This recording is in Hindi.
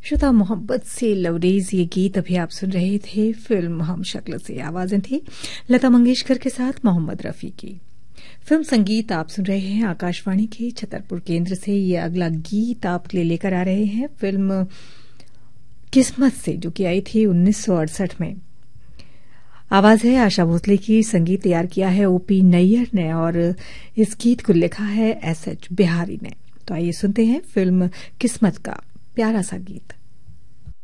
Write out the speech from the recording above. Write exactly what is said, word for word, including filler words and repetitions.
श्रोता मोहब्बत से लवरेज ये गीत अभी आप सुन रहे थे फिल्म हम शक्ल से। आवाजें थी लता मंगेशकर के साथ मोहम्मद रफी की। फिल्म संगीत आप सुन रहे हैं आकाशवाणी के छतरपुर केंद्र से। ये अगला गीत आपके लिए लेकर आ रहे हैं फिल्म किस्मत से, जो कि आई थी उन्नीस सौ अड़सठ में। आवाज है आशा भोसले की, संगीत तैयार किया है ओपी नैयर ने और इस गीत को लिखा है एस एच बिहारी ने। तो आइए सुनते हैं फिल्म किस्मत का प्यारा सा गीत।